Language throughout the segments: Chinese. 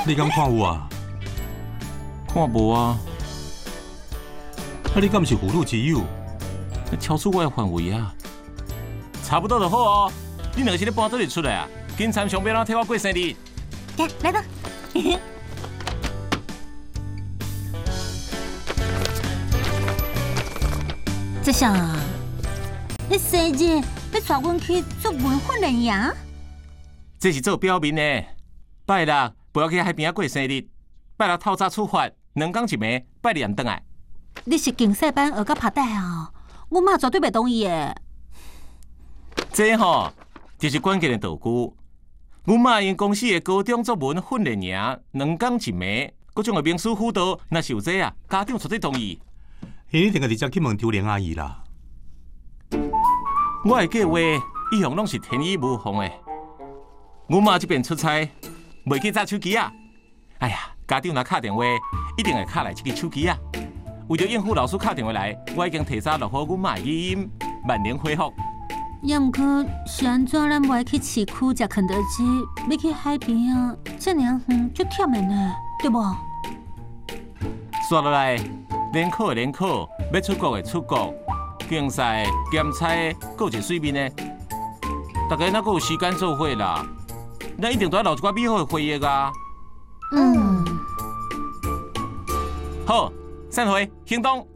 你敢看有啊？ 看无啊？ 啊，你敢是妇孺之友？ 超出我的范围啊！差不多就好哦。你两个是咧搬倒日出来啊？今餐上边啷替我过生日？ 来吧。这啥？你生日要带阮去做文训练营？ 这是做表面的。拜六不要去海边过生日，拜六透早出发，2天一暝，拜日回来。 你是竞赛班学到拍带啊？我妈绝对袂同意的。 这吼就是关键的道具。阮妈因公司的高中作文训练营，2天一暝，各种的名师辅导，若是有这啊，家长绝对同意。 伊一定个直接去问秋莲阿姨啦。 我的计划一向拢是天衣无缝的。阮妈这边出差，袂去揸手机啊。哎呀，家长若敲电话，一定会敲来这个手机啊。为着应付老师敲电话来，我已经提早录好阮妈的语音，万年回复。 也毋过是安怎咱袂去市区食肯德基，要去海边啊？这尔远，足忝的呢，对无？ 刷落来，联考的联考，要出国的出国，竞赛、检测的，搁一水面的。大家哪阁有时间做伙啦？咱一定都要留一寡美好的回忆啊！好，散会，行动！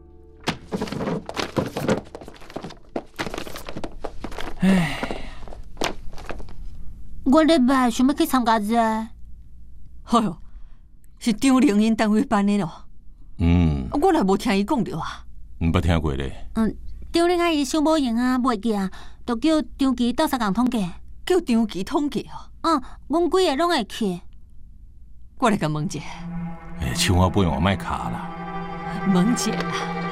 我礼拜想要去参加这个。 哎呦，是张玲因单位办的咯。我来无听伊讲着啊。 捌听过咧。 张玲阿姨想无闲啊，袂记啊，就叫张琪斗相共统计。 叫张琪统计哦。 阮几个拢会去。 我来甲问者。 唱我本我卖卡啦。 问者啦。